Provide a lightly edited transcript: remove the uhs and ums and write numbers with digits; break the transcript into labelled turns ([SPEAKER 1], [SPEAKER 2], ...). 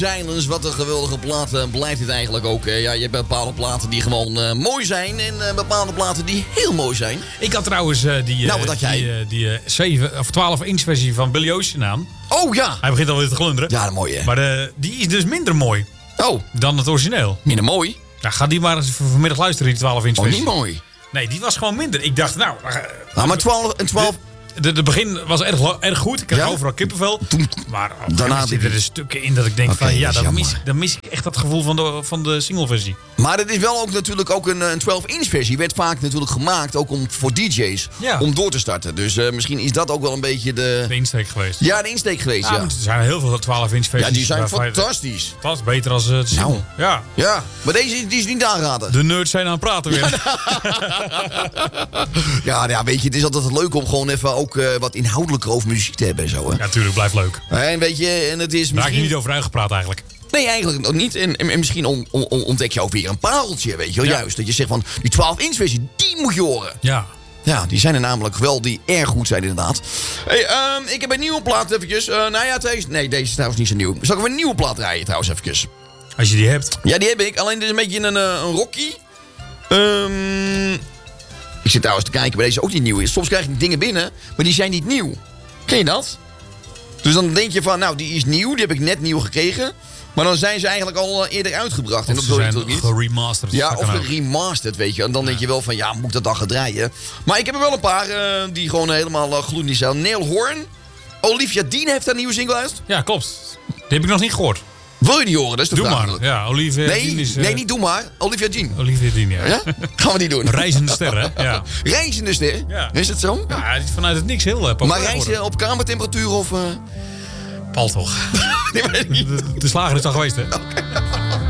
[SPEAKER 1] Silence, wat een geweldige plaat blijft dit eigenlijk ook. Ja, je hebt bepaalde platen die gewoon mooi zijn en bepaalde platen die heel mooi zijn.
[SPEAKER 2] Ik had trouwens die 7 of 12 inch versie van Billy Ocean aan.
[SPEAKER 1] Oh ja!
[SPEAKER 2] Hij begint alweer te glunderen.
[SPEAKER 1] Ja, dat mooi hè.
[SPEAKER 2] Maar die is dus minder mooi dan het origineel.
[SPEAKER 1] Minder mooi?
[SPEAKER 2] Nou, ga die maar eens vanmiddag luisteren, die 12 inch versie.
[SPEAKER 1] Niet mooi.
[SPEAKER 2] Nee, die was gewoon minder. Ik dacht,
[SPEAKER 1] maar 12...
[SPEAKER 2] De begin was erg goed. Ik kreeg overal kippenvel. Maar daarna zitten er stukken in dat ik denk dan mis ik echt dat gevoel van de singleversie.
[SPEAKER 1] Maar het is wel ook natuurlijk ook een 12-inch versie. Werd vaak natuurlijk gemaakt ook voor DJ's. Ja. Om door te starten. Dus misschien is dat ook wel een beetje de
[SPEAKER 2] insteek geweest.
[SPEAKER 1] Ja, de insteek geweest, ja.
[SPEAKER 2] Er zijn heel veel 12-inch versies.
[SPEAKER 1] Ja, die zijn fantastisch.
[SPEAKER 2] Dat is beter als het single.
[SPEAKER 1] Ja, maar deze die is niet aangeraden.
[SPEAKER 2] De nerds zijn aan het praten weer.
[SPEAKER 1] Ja, weet je, het is altijd leuk om gewoon even ook wat inhoudelijker over muziek te hebben en zo. Hè?
[SPEAKER 2] Ja, natuurlijk, blijft leuk.
[SPEAKER 1] En weet je, en het is misschien...
[SPEAKER 2] Raak je niet over uitgepraat eigenlijk?
[SPEAKER 1] Nee, eigenlijk nog niet. En misschien ontdek je ook weer een pareltje, weet je wel. Ja. Juist, dat je zegt van, die 12-inch versie, die moet je horen.
[SPEAKER 2] Ja.
[SPEAKER 1] Ja, die zijn er namelijk wel die erg goed zijn inderdaad. Hey, ik heb een nieuwe plaat eventjes. Deze is trouwens niet zo nieuw. Zal ik even een nieuwe plaat rijden trouwens eventjes?
[SPEAKER 2] Als je die hebt.
[SPEAKER 1] Ja, die heb ik. Alleen dit is een beetje een rockie. Ik zit trouwens te kijken bij deze ook niet nieuw is. Soms krijg ik dingen binnen, maar die zijn niet nieuw. Ken je dat? Dus dan denk je van, nou, die is nieuw. Die heb ik net nieuw gekregen. Maar dan zijn ze eigenlijk al eerder uitgebracht.
[SPEAKER 2] Of ze zijn geremasterd.
[SPEAKER 1] Ja, of geremasterd, weet je. En dan denk je wel van, ja, moet ik dat dan gaan draaien? Maar ik heb er wel een paar die gewoon helemaal gloednieuw zijn. Neil Horn. Olivia Dean heeft daar een nieuwe single uit.
[SPEAKER 2] Ja, klopt. Die heb ik nog niet gehoord.
[SPEAKER 1] Wil je die horen? Dat is de vraag.
[SPEAKER 2] Doe maar. Ja, Olivia Dean is...
[SPEAKER 1] Nee, niet doe maar. Olivia Dean.
[SPEAKER 2] Olivia Dean, ja.
[SPEAKER 1] Gaan we die doen.
[SPEAKER 2] Reizende ster, hè? Ja.
[SPEAKER 1] Reizende ster? Ja. Is het zo?
[SPEAKER 2] Ja, het is vanuit het niks heel populair.
[SPEAKER 1] Maar reizen op kamertemperatuur of...
[SPEAKER 2] Pal toch. De slager is al geweest, hè? Okay.